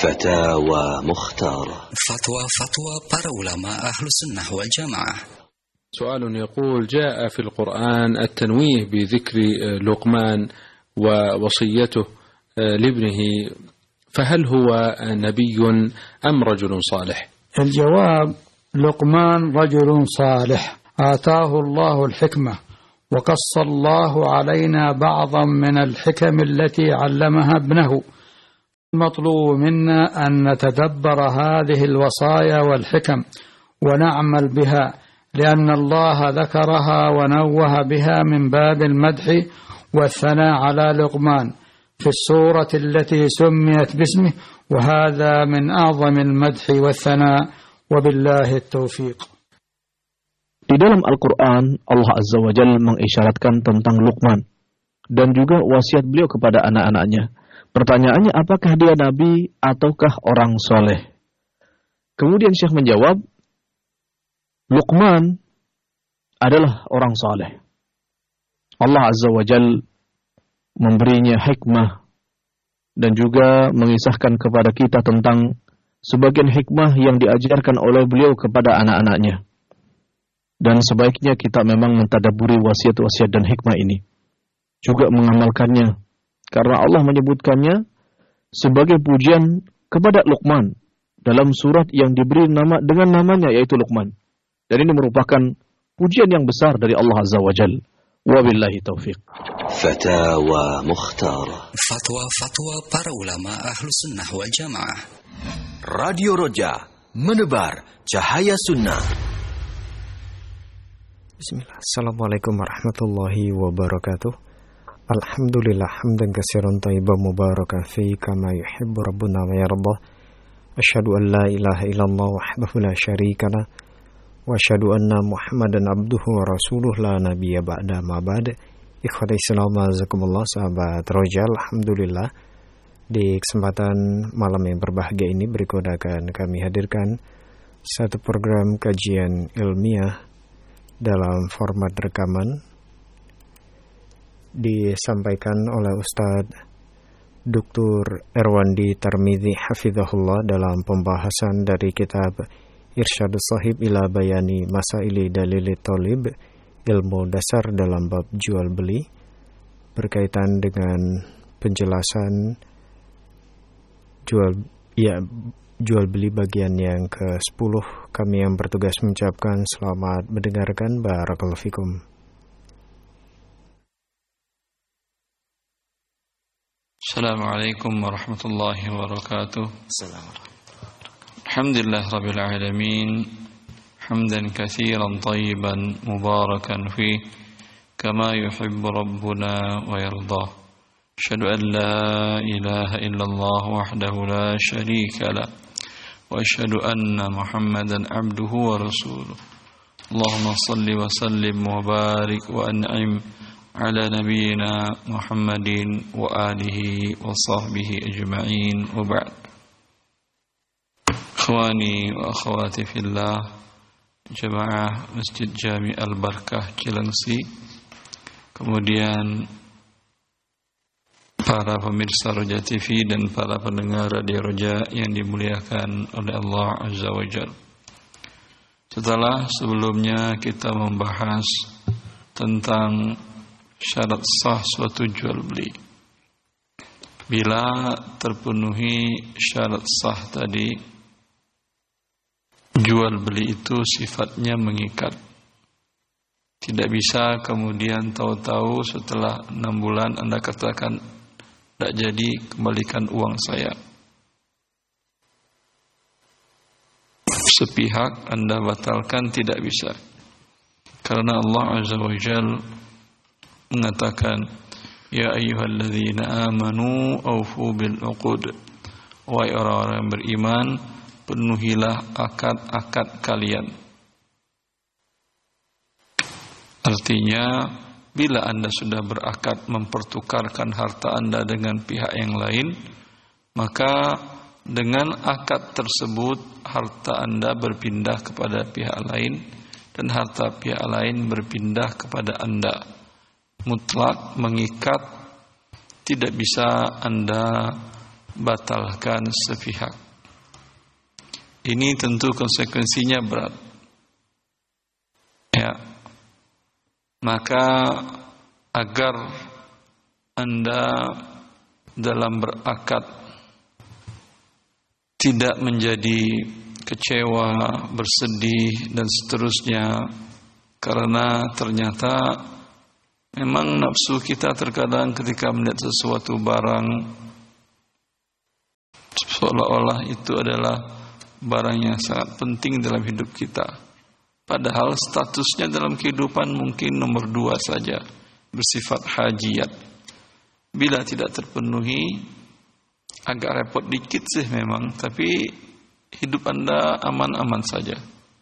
فتاوى مختارة. فتوى para ulama أهل السنة والجماعة. سؤال يقول: جاء في القرآن التنويه بذكر لقمان ووصيته لابنه، فهل هو نبي أم رجل صالح؟ الجواب: لقمان رجل صالح آتاه الله الحكمة، وقص الله علينا بعضا من الحكم التي علمها ابنه. المطلوب منا أن نتدبر هذه الوصايا والحكم ونعمل بها، لأن الله ذكرها ونوه بها من باب المدح والثناء على لقمان في السورة التي سميت باسمه، وهذا من أعظم المدح والثناء، وبالله التوفيق. Di dalam Al-Quran, Allah Azza wa Jalla mengisyaratkan tentang Luqman dan juga wasiat beliau kepada anak-anaknya. Pertanyaannya, apakah dia nabi ataukah orang soleh? Kemudian Syekh menjawab, Luqman adalah orang soleh. Allah Azza wa Jalla memberinya hikmah dan juga mengisahkan kepada kita tentang sebagian hikmah yang diajarkan oleh beliau kepada anak-anaknya. Dan sebaiknya kita memang mentadaburi wasiat-wasiat dan hikmah ini, juga mengamalkannya, karena Allah menyebutkannya sebagai pujian kepada Luqman dalam surat yang diberi nama dengan namanya, yaitu Luqman. Dan ini merupakan pujian yang besar dari Allah Azza wa Jalla. Wabillahi taufiq. Fatawa Mukhtara. Fatwa para ulama ahlu sunnah wal jamaah. Radio Roja, menebar cahaya sunnah. Bismillah. Assalamualaikum warahmatullahi wabarakatuh. Alhamdulillah hamdan katsiran thayyiban mubarakan fi kama yuhibbu rabbuna wa yarda. Asyhadu an la ilaha illallah wahdahu la syarika lah wa asyhadu anna Muhammadan abduhu wa rasuluh la nabiyya ba'da ma ba'd. Ikhwati Islam azakumullah, sahabat Roja, alhamdulillah di kesempatan malam yang berbahagia ini berikut akan kami hadirkan satu program kajian ilmiah dalam format rekaman disampaikan oleh Ustadz Dr. Erwandi Tarmidhi hafizahullah dalam pembahasan dari kitab Irsyadus Shahib ila Bayani Masaili Dalili Thalib, ilmu dasar dalam bab jual beli, berkaitan dengan penjelasan jual beli bagian yang ke-10. Kami yang bertugas mengucapkan selamat mendengarkan. Barakallahu fikum. Assalamualaikum warahmatullahi wabarakatuh. Alhamdulillah rabbil alamin. Hamdan katsiran thayyiban mubarakan fi kama yuhibbu rabbuna wa yarda. Asyhadu an la ilaha illallah wahdahu la syarika lah. وأشهد أن محمدا عبده ورسوله اللهم صل وسلم وبارك وأنعم على نبينا محمد وآله وصحبه أجمعين وبعد. إخواني وأخواتي في الله, jemaah Masjid Jami Al-Barkah Cilengsi, kemudian para pemirsa Roja TV dan para pendengar Radio Roja yang dimuliakan oleh Allah Azza wa Jalla. Setelah sebelumnya kita membahas tentang syarat sah suatu jual beli. Bila terpenuhi syarat sah tadi, jual beli itu sifatnya mengikat. Tidak bisa kemudian tahu-tahu setelah 6 bulan Anda katakan, tidak jadi, kembalikan uang saya. Sepihak Anda batalkan tidak bisa. Karena Allah Azza wa Jalla mengatakan, Ya ayyuhalladzina amanu awfu bil uqud. Wahai orang-orang yang beriman, penuhilah akad-akad kalian. Artinya, bila Anda sudah berakad mempertukarkan harta Anda dengan pihak yang lain, maka dengan akad tersebut harta Anda berpindah kepada pihak lain dan harta pihak lain berpindah kepada Anda. Mutlak, mengikat, tidak bisa Anda batalkan sepihak. Ini tentu konsekuensinya berat. Ya. Maka agar Anda dalam berakad tidak menjadi kecewa, bersedih dan seterusnya, karena ternyata memang nafsu kita terkadang ketika melihat sesuatu barang seolah-olah itu adalah barang yang sangat penting dalam hidup kita, padahal statusnya dalam kehidupan mungkin nomor 2 saja, bersifat hajiyat. Bila tidak terpenuhi, agak repot dikit sih memang, tapi hidup Anda aman-aman saja.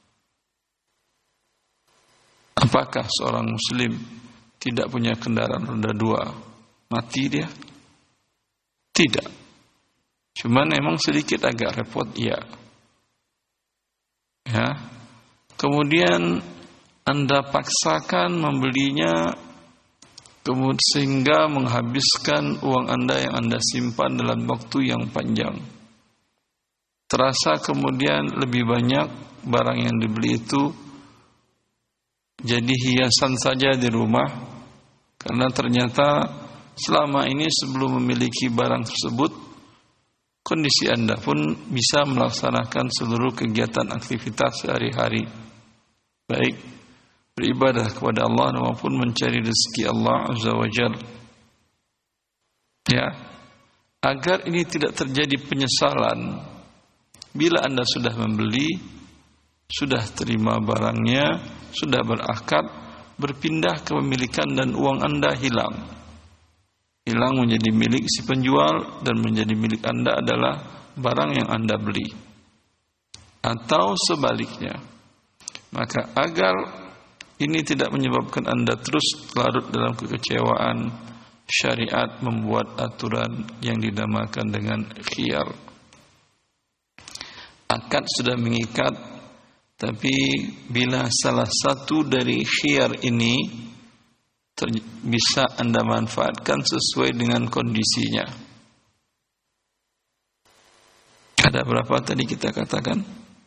Apakah seorang muslim tidak punya kendaraan roda 2 mati dia? Tidak. Cuman memang sedikit agak repot, ya. Kemudian Anda paksakan membelinya, sehingga menghabiskan uang Anda yang Anda simpan dalam waktu yang panjang. Terasa kemudian lebih banyak barang yang dibeli itu jadi hiasan saja di rumah, karena ternyata selama ini sebelum memiliki barang tersebut, kondisi Anda pun bisa melaksanakan seluruh kegiatan aktivitas sehari-hari, baik beribadah kepada Allah maupun mencari rezeki Allah Azza wa Jalla. Ya, agar ini tidak terjadi penyesalan bila Anda sudah membeli, sudah terima barangnya, sudah berakad, berpindah kepemilikan dan uang Anda hilang menjadi milik si penjual dan menjadi milik Anda adalah barang yang Anda beli, atau sebaliknya. Maka agar ini tidak menyebabkan Anda terus larut dalam kekecewaan, syariat membuat aturan yang dinamakan dengan khiyar. Akad sudah mengikat, tapi bila salah satu dari khiyar ini bisa Anda manfaatkan sesuai dengan kondisinya. Ada berapa tadi kita katakan?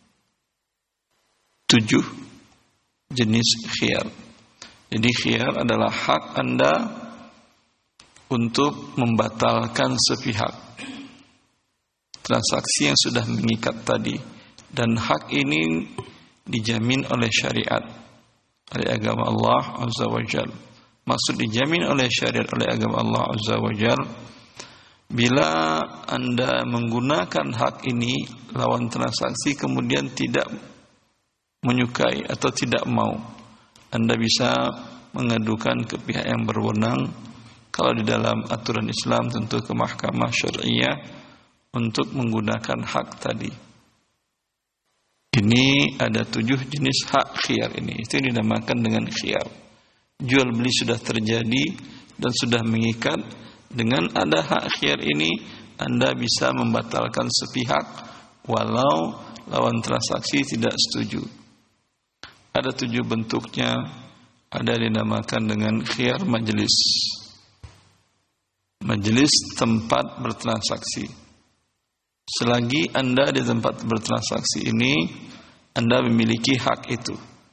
7 jenis khiyar. Jadi khiyar adalah hak Anda untuk membatalkan sepihak transaksi yang sudah mengikat tadi, dan hak ini dijamin oleh syariat, oleh agama Allah Azza wa Jalla. Maksud dijamin oleh syariat, oleh agama Allah Azza wa Jalla, bila Anda menggunakan hak ini lawan transaksi kemudian tidak menyukai atau tidak mau, Anda bisa mengadukan ke pihak yang berwenang. Kalau di dalam aturan Islam tentu ke mahkamah syariah untuk menggunakan hak tadi. Ini ada 7 jenis hak khiyar ini. Itu yang dinamakan dengan khiyar. Jual beli sudah terjadi dan sudah mengikat. Dengan ada hak khiyar ini, Anda bisa membatalkan sepihak walau lawan transaksi tidak setuju. Ada 7 bentuknya. Ada dinamakan dengan khiyar majelis. Majelis tempat bertransaksi. Selagi Anda di tempat bertransaksi ini, Anda memiliki hak itu.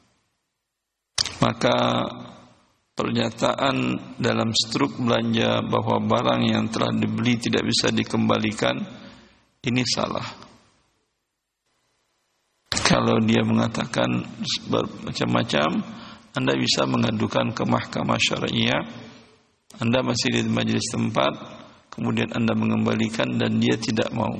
Maka pernyataan dalam struk belanja bahwa barang yang telah dibeli tidak bisa dikembalikan, ini salah. Kalau dia mengatakan macam-macam, Anda bisa mengadukan ke mahkamah syariah. Anda masih di majelis tempat, kemudian Anda mengembalikan dan dia tidak mau,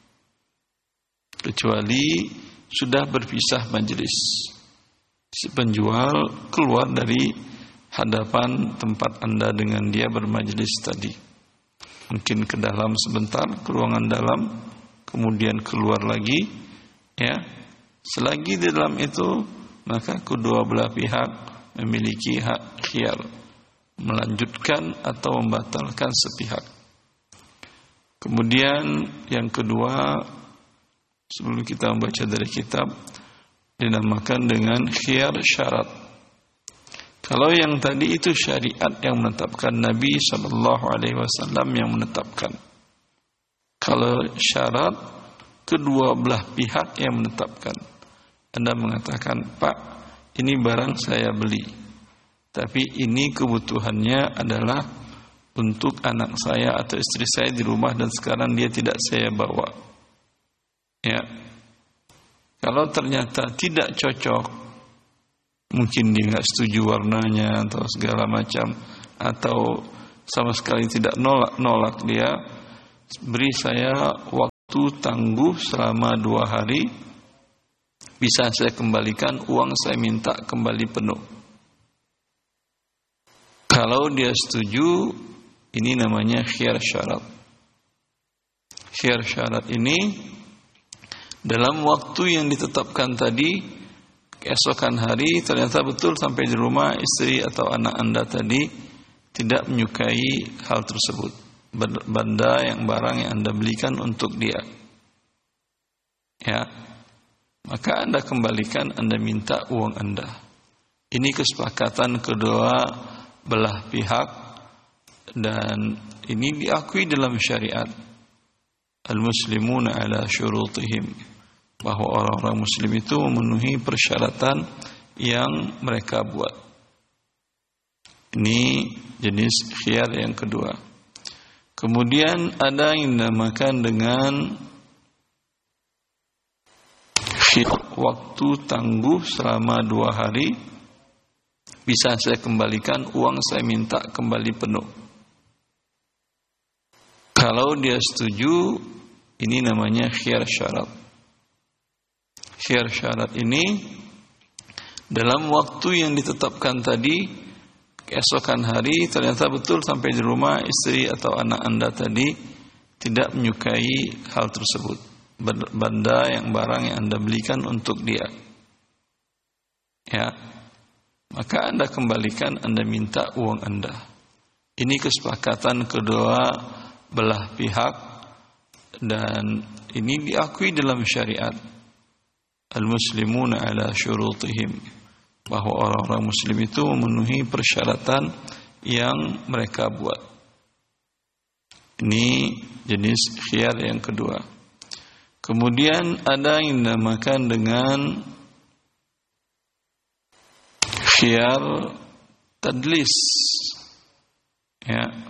kecuali sudah berpisah majelis. Si penjual keluar dari hadapan tempat Anda dengan dia bermajelis tadi. Mungkin ke dalam sebentar, ke ruangan dalam, kemudian keluar lagi, ya. Selagi di dalam itu, maka kedua belah pihak memiliki hak khiyar, melanjutkan atau membatalkan sepihak. Kemudian yang kedua, sebelum kita membaca dari kitab, dinamakan dengan khiyar syarat. Kalau yang tadi itu syariat yang menetapkan, Nabi SAW yang menetapkan. Kalau syarat kedua belah pihak yang menetapkan. Anda mengatakan, Pak, ini barang saya beli, tapi ini kebutuhannya adalah untuk anak saya atau istri saya di rumah dan sekarang dia tidak saya bawa. Ya. Kalau ternyata tidak cocok, mungkin dia nggak setuju warnanya atau segala macam, atau sama sekali tidak nolak dia, beri saya waktu tangguh selama 2 hari, bisa saya kembalikan, uang saya minta kembali penuh. Kalau dia setuju, ini namanya khiyar syarat. Khiyar syarat ini dalam waktu yang ditetapkan tadi, keesokan hari ternyata betul sampai di rumah istri atau anak Anda tadi tidak menyukai hal tersebut, barang yang Anda belikan untuk dia. Ya. Maka Anda kembalikan, Anda minta uang Anda. Ini kesepakatan kedua belah pihak dan ini diakui dalam syariat. Al-muslimuna ala syurutihim, bahwa orang-orang muslim itu memenuhi persyaratan yang mereka buat. Ini jenis khiyar yang kedua. Kemudian ada yang dinamakan dengan waktu tangguh selama 2 hari, bisa saya kembalikan, uang saya minta kembali penuh. Kalau dia setuju, ini namanya khiyar syarat. Khiyar syarat ini dalam waktu yang ditetapkan tadi, keesokan hari ternyata betul sampai di rumah istri atau anak Anda tadi tidak menyukai hal tersebut, barang yang Anda belikan untuk dia. Ya. Maka Anda kembalikan, Anda minta uang Anda. Ini kesepakatan kedua belah pihak dan ini diakui dalam syariat. Al-muslimuna ala syurutihim, bahwa orang-orang muslim itu memenuhi persyaratan yang mereka buat. Ini jenis khiyar yang kedua. Kemudian ada yang dinamakan dengan khiyar tadlis. Ya.